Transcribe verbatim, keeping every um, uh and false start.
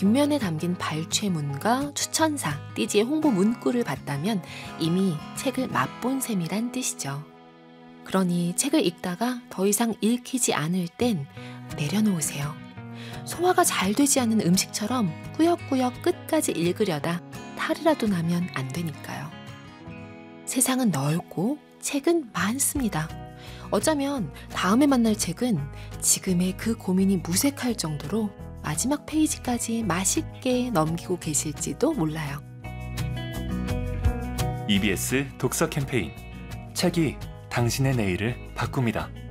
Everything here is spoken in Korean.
뒷면에 담긴 발췌문과 추천사, 띠지의 홍보 문구를 봤다면 이미 책을 맛본 셈이란 뜻이죠. 그러니 책을 읽다가 더 이상 읽히지 않을 땐 내려놓으세요. 소화가 잘 되지 않는 음식처럼 꾸역꾸역 끝까지 읽으려다 탈이라도 나면 안 되니까요. 세상은 넓고 책은 많습니다. 어쩌면 다음에 만날 책은 지금의 그 고민이 무색할 정도로 마지막 페이지까지 맛있게 넘기고 계실지도 몰라요. 이비에스 독서 캠페인 책이 당신의 내일을 바꿉니다.